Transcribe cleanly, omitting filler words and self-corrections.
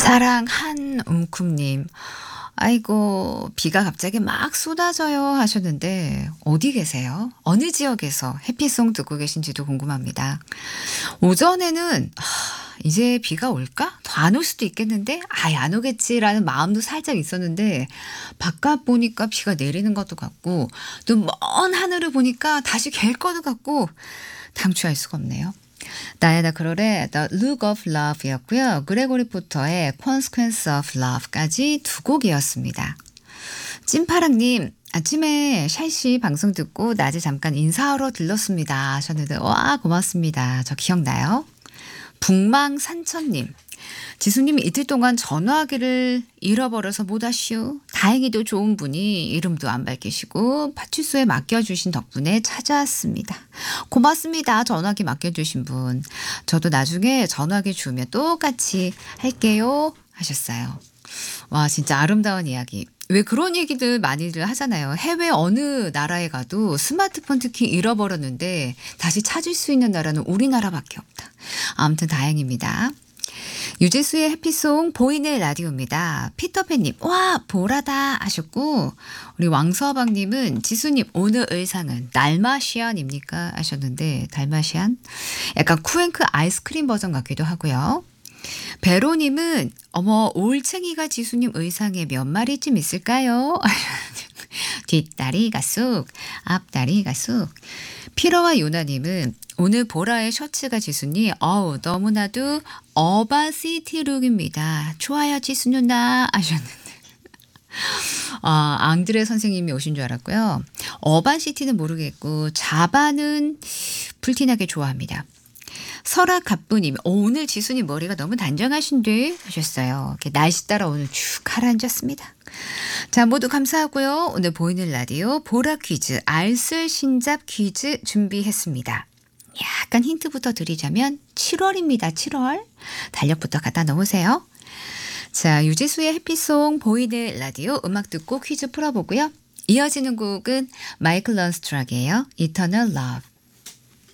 사랑 한움쿰님. 아이고, 비가 갑자기 막 쏟아져요 하셨는데, 어디 계세요? 어느 지역에서 해피송 듣고 계신지도 궁금합니다. 오전에는, 이제 비가 올까? 더 안 올 수도 있겠는데? 아예 안 오겠지라는 마음도 살짝 있었는데, 바깥 보니까 비가 내리는 것도 같고, 또 먼 하늘을 보니까 다시 갤 것도 같고, 당추할 수가 없네요. 다이애나 크롤의 The Look of Love였고요. 그레고리 포터의 Consequence of Love까지 두 곡이었습니다. 찐파랑님, 아침에 샬씨 방송 듣고 낮에 잠깐 인사하러 들렀습니다 하셨는데 와 고맙습니다. 저 기억나요? 북망산천님, 지수님이 이틀 동안 전화기를 잃어버려서 못 왔슈. 다행히도 좋은 분이 이름도 안 밝히시고 파출소에 맡겨주신 덕분에 찾아왔습니다. 고맙습니다. 전화기 맡겨주신 분. 저도 나중에 전화기 주면 똑같이 할게요 하셨어요. 와, 진짜 아름다운 이야기. 왜 그런 얘기들 많이들 하잖아요. 해외 어느 나라에 가도 스마트폰 특히 잃어버렸는데 다시 찾을 수 있는 나라는 우리나라밖에 없다. 아무튼 다행입니다. 유재수의 해피송 보이는 라디오입니다. 피터팬님, 와 보라다 하셨고, 우리 왕서방님은 지수님 오늘 의상은 달마시안입니까 하셨는데, 달마시안? 약간 쿠앤크 아이스크림 버전 같기도 하고요. 베로님은 어머 올챙이가 지수님 의상에 몇 마리쯤 있을까요? 뒷다리가 쑥, 앞다리가 쑥. 피러와 요나님은 오늘 보라의 셔츠가 지수님 너무나도 어바시티 룩입니다. 좋아요 지수 누나 하셨는데 앙드레 선생님이 오신 줄 알았고요. 어바시티는 모르겠고 자바는 불티나게 좋아합니다. 설아갑부님, 오늘 지수님 머리가 너무 단정하신데 하셨어요. 이렇게 날씨 따라 오늘 쭉 가라앉았습니다. 자, 모두 감사하고요. 오늘 보이는 라디오 보라 퀴즈, 알쓸신잡 퀴즈 준비했습니다. 약간 힌트부터 드리자면 7월입니다. 7월. 달력부터 갖다 놓으세요. 자, 유재수의 해피송 보이는 라디오 음악 듣고 퀴즈 풀어보고요. 이어지는 곡은 마이클 런스트락이에요. Eternal Love.